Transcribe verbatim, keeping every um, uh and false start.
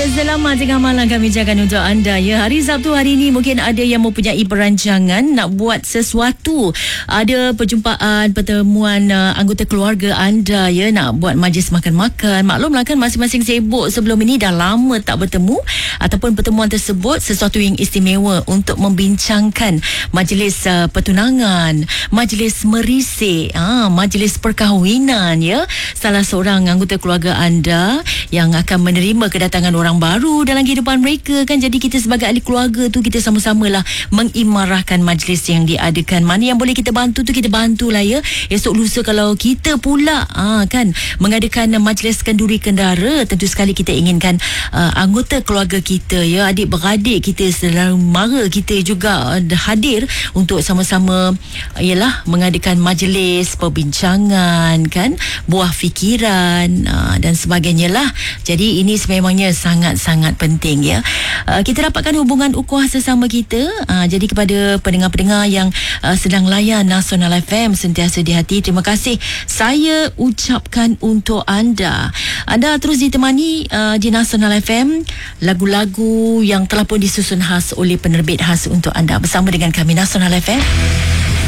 Ya, selamat tengah malam kami ucapkan untuk anda. Ya, hari Sabtu hari ini mungkin ada yang mempunyai perancangan nak buat sesuatu. Ada perjumpaan, pertemuan uh, anggota keluarga anda, ya, nak buat majlis makan-makan. Maklumlah kan masing-masing sibuk sebelum ini, dah lama tak bertemu, ataupun pertemuan tersebut sesuatu yang istimewa untuk membincangkan majlis uh, pertunangan, majlis merisik, ah, majlis perkahwinan, ya. Salah seorang anggota keluarga anda yang akan menerima kedatangan orang baru dalam kehidupan mereka kan. Jadi kita sebagai ahli keluarga tu, kita sama-samalah mengimarahkan majlis yang diadakan. Mana yang boleh kita bantu tu kita bantulah, ya. Esok lusa kalau kita pula ah, kan mengadakan majlis kenduri kendara, tentu sekali kita inginkan uh, anggota keluarga kita, ya, adik-beradik kita, saudara mara kita juga uh, hadir untuk sama-sama ialah mengadakan majlis perbincangan, kan, buah fikiran uh, dan sebagainya lah. Jadi ini sememangnya sangat-sangat penting, ya. Uh, kita dapatkan hubungan ukhuwah sesama kita. Uh, jadi kepada pendengar-pendengar yang uh, sedang layan Nasional F M sentiasa di hati, terima kasih saya ucapkan untuk anda. Anda terus ditemani uh, di Nasional F M, lagu-lagu yang telah pun disusun khas oleh penerbit khas untuk anda, bersama dengan kami Nasional F M.